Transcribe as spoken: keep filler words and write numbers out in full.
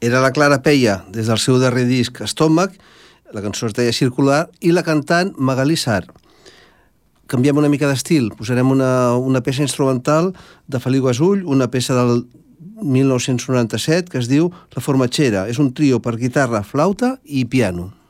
Era la Clara Peia, des del seu darrer disc Estómac, la cançó es deia Circular, i la cantant Magalí Sarr. Canviem una mica d'estil, posarem una, una peça instrumental de Feliu Gasull, una peça del mil nou-cents noranta-set que es diu La Formatxera. És un trio per guitarra, flauta i piano.